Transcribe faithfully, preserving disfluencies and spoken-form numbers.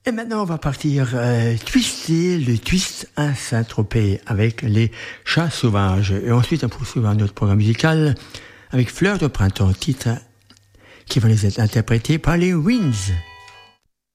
Et maintenant, on va partir euh, twister le twist à Saint-Tropez avec les Chats Sauvages. Et ensuite, on poursuivra notre programme musical avec Fleurs de printemps, titre qui va les être interprétés par les Winds.